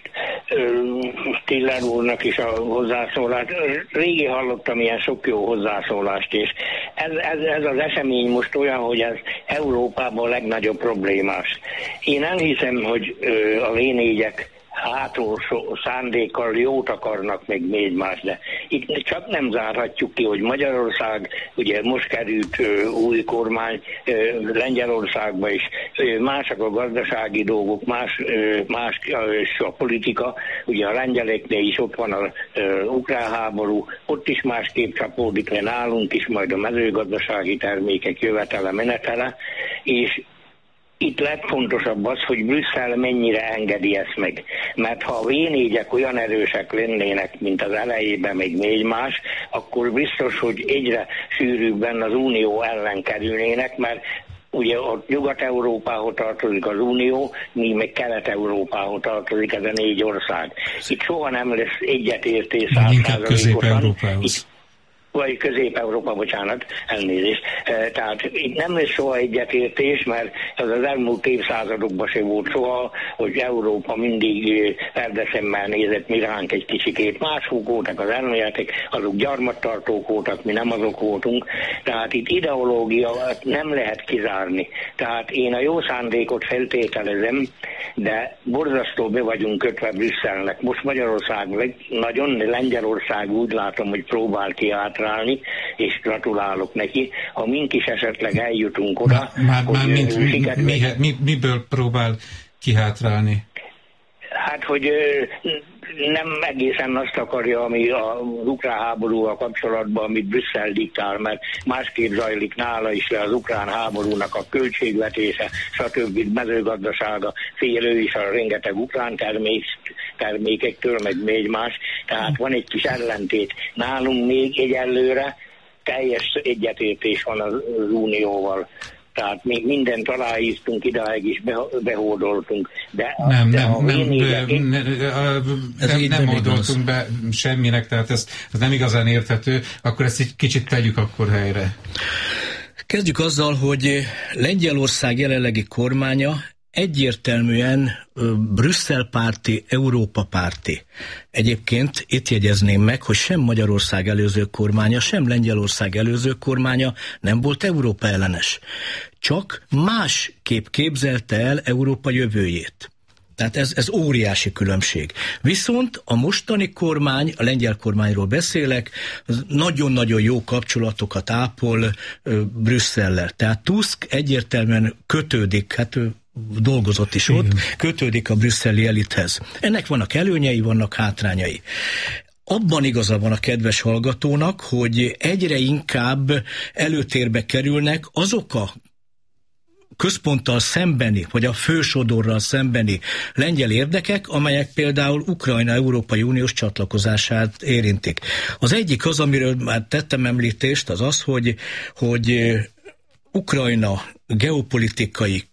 Stiller úrnak is a hozzászólás. Régi hallottam ilyen sok jó hozzászólást, és ez, ez, ez az esemény most olyan, hogy ez Európában a legnagyobb problémás. Én elhiszem, hogy a vé négyek hátulsó szándékkal jót akarnak, meg még más, de itt csak nem zárhatjuk ki, hogy Magyarország, ugye most került ö, új kormány ö, Lengyelországba is, ö, másak a gazdasági dolgok, más, ö, más ö, a politika, ugye a lengyeleknél is ott van az ukrán háború, ott is másképp csapódik le nálunk is, majd a mezőgazdasági termékek jövetele, menetele, és itt legfontosabb az, hogy Brüsszel mennyire engedi ezt meg. Mert ha a vé négyek olyan erősek lennének, mint az elejében, még még más, akkor biztos, hogy egyre sűrűbben az Unió ellen kerülnének, mert ugye ott Nyugat-Európához tartozik az Unió, míg meg Kelet-Európához tartozik ez a négy ország. Itt soha nem lesz egyetértés százszázalékosan. Vagy Közép-Európa, bocsánat, elnézést. Tehát itt nem lesz soha egyetértés, mert ez az elmúlt évszázadokban se volt soha, hogy Európa mindig erdeszemmel nézett mi ránk egy kicsikét. Mások voltak az elméletek, azok gyarmattartók voltak, mi nem azok voltunk. Tehát itt ideológia nem lehet kizárni. Tehát én a jó szándékot feltételezem, de borzasztó be vagyunk kötve Brüsszelnek. Most Magyarország nagyon, Lengyelország úgy látom, hogy próbál kiátrálni, és gratulálok neki. Ha mink is esetleg eljutunk oda, már, hogy már mint, mi, mi, mi, miből próbál kihátrálni? Hát, hogy nem egészen azt akarja, ami az ukrán háborúval kapcsolatban, amit Brüsszel diktál, mert másképp zajlik nála is le az ukrán háborúnak a költségvetése, stb. Mezőgazdasága, fél ő is a rengeteg ukrán termék, termékektől, meg még más. Tehát van egy kis ellentét. Nálunk még egyelőre teljes egyetértés van az Unióval. Tehát még mindent aláírtunk, idáig is behódoltunk. De nem, de nem, nem, nem, nem, nem, nem oldoltunk be semminek, tehát ez, ez nem igazán érthető. Akkor ezt egy kicsit tegyük akkor helyre. Kezdjük azzal, hogy Lengyelország jelenlegi kormánya egyértelműen Brüsszel párti, Európa párti. Egyébként itt jegyezném meg, hogy sem Magyarország előző kormánya, sem Lengyelország előző kormánya nem volt Európa ellenes. Csak másképp képzelte el Európa jövőjét. Tehát ez, ez óriási különbség. Viszont a mostani kormány, a lengyel kormányról beszélek, nagyon-nagyon jó kapcsolatokat ápol ö, Brüsszellel. Tehát Tusk egyértelműen kötődik, hát ő dolgozott is ott, kötődik a brüsszeli elithez. Ennek vannak előnyei, vannak hátrányai. Abban igaza van a kedves hallgatónak, hogy egyre inkább előtérbe kerülnek azok a központtal szembeni, vagy a fősodorral szembeni lengyel érdekek, amelyek például Ukrajna Európai Uniós csatlakozását érintik. Az egyik az, amiről már tettem említést, az az, hogy, hogy Ukrajna geopolitikai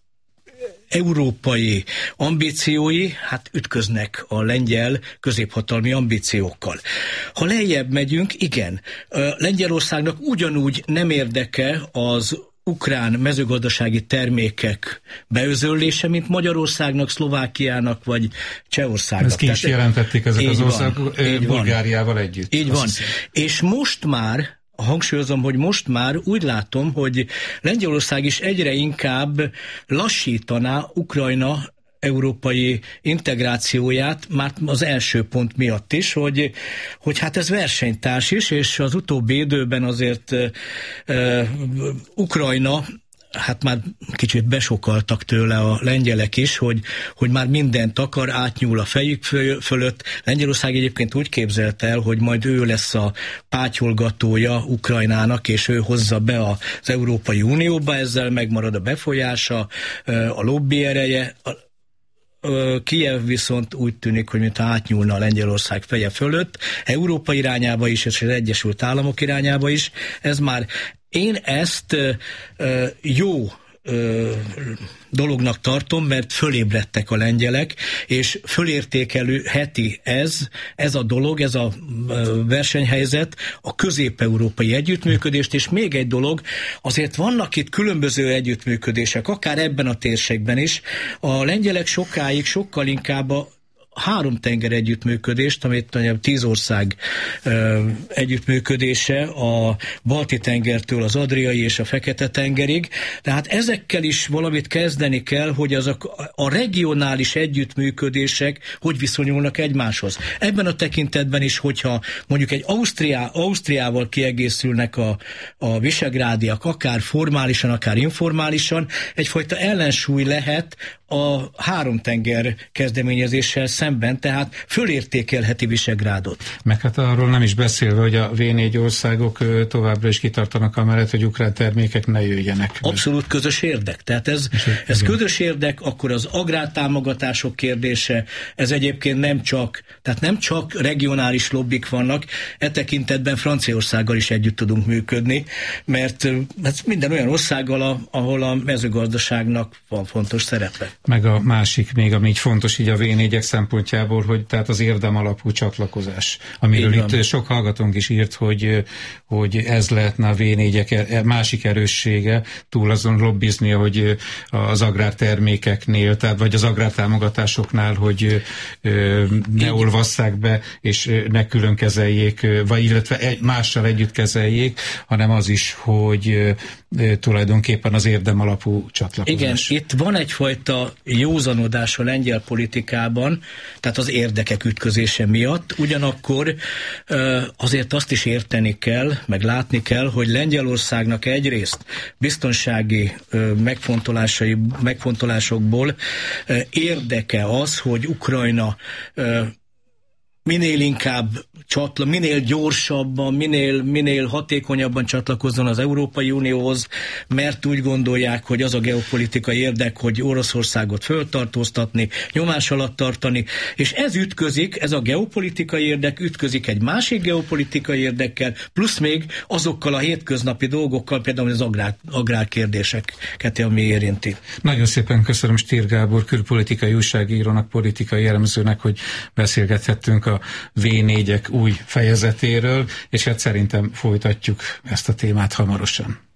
európai ambíciói hát ütköznek a lengyel középhatalmi ambíciókkal. Ha lejjebb megyünk, igen, Lengyelországnak ugyanúgy nem érdeke az ukrán mezőgazdasági termékek beözöllése, mint Magyarországnak, Szlovákiának vagy Csehországnak. Ezt ki is jelentették ezek az országok Bulgáriával együtt. Így van. És most már hangsúlyozom, hogy most már úgy látom, hogy Lengyelország is egyre inkább lassítaná Ukrajna európai integrációját, már az első pont miatt is, hogy, hogy hát ez versenytárs is, és az utóbbi időben azért uh, uh, Ukrajna, hát már kicsit besokaltak tőle a lengyelek is, hogy, hogy már mindent akar, átnyúl a fejük fölött. Lengyelország egyébként úgy képzelte el, hogy majd ő lesz a pátyolgatója Ukrajnának, és ő hozza be az Európai Unióba, ezzel megmarad a befolyása, a lobby ereje. Kijev viszont úgy tűnik, hogy mintha átnyúlna a Lengyelország feje fölött, Európa irányába is, és az Egyesült Államok irányába is. Ez már Én ezt ö, jó ö, dolognak tartom, mert fölébredtek a lengyelek, és fölértékelheti ez, ez a dolog, ez a versenyhelyzet a közép-európai együttműködést, és még egy dolog, azért vannak itt különböző együttműködések, akár ebben a térségben is. A lengyelek sokáig sokkal inkább a három tenger együttműködést, amit tíz ország ö, együttműködése a Balti-tengertől az Adriai és a Fekete-tengerig. Tehát ezekkel is valamit kezdeni kell, hogy azok a regionális együttműködések hogy viszonyulnak egymáshoz. Ebben a tekintetben is, hogyha mondjuk egy Ausztriá, Ausztriával kiegészülnek a, a visegrádiak, akár formálisan, akár informálisan, egyfajta ellensúly lehet a háromtenger kezdeményezéssel szemben, tehát fölértékelheti Visegrádot. Meg hát arról nem is beszélve, hogy a vé négy országok továbbra is kitartanak amellett, hogy ukrán termékek ne jöjjenek. Abszolút közös érdek. Tehát ez, ez közös érdek, akkor az agrártámogatások kérdése, ez egyébként nem csak, tehát nem csak regionális lobbik vannak, e tekintetben Franciaországgal is együtt tudunk működni, mert ez minden olyan országgal, ahol a mezőgazdaságnak van fontos szerepe. Meg a másik még, ami így fontos így a vé négyek szempontjából, hogy tehát az érdem alapú csatlakozás, amiről itt sok hallgatónk is írt, hogy, hogy ez lehetne a vé négyek másik erőssége, túl azon lobbiznia, hogy az agrártermékeknél, tehát vagy az agrártámogatásoknál, hogy ne olvasszák be, és ne külön kezeljék, vagy illetve mással együtt kezeljék, hanem az is, hogy tulajdonképpen az érdem alapú csatlakozás. Igen, itt van egyfajta józanodás a lengyel politikában, tehát az érdekek ütközése miatt, ugyanakkor azért azt is érteni kell, meg látni kell, hogy Lengyelországnak egyrészt biztonsági megfontolásai, megfontolásokból érdeke az, hogy Ukrajna minél inkább csatla, minél gyorsabban, minél, minél hatékonyabban csatlakozzon az Európai Unióhoz, mert úgy gondolják, hogy az a geopolitikai érdek, hogy Oroszországot föltartóztatni, nyomás alatt tartani, és ez ütközik, ez a geopolitikai érdek ütközik egy másik geopolitikai érdekkel, plusz még azokkal a hétköznapi dolgokkal, például az agrár, agrárkérdéseket, ami érinti. Nagyon szépen köszönöm Stier Gábor külpolitikai újságírónak, politikai elemzőnek, hogy beszélgethettünk a vé négyek új fejezetéről, és hát szerintem folytatjuk ezt a témát hamarosan.